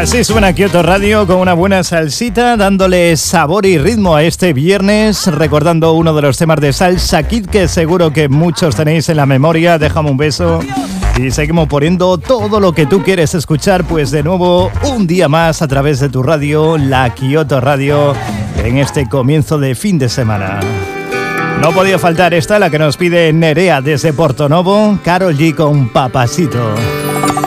Así suena Kyoto Radio con una buena salsita, dándole sabor y ritmo a este viernes, recordando uno de los temas de Salsa Kid que seguro que muchos tenéis en la memoria. Déjame un beso y seguimos poniendo todo lo que tú quieres escuchar, pues de nuevo un día más a través de tu radio, la Kyoto Radio, en este comienzo de fin de semana. No podía faltar esta, la que nos pide Nerea desde Portonovo, Karol G con Papacito.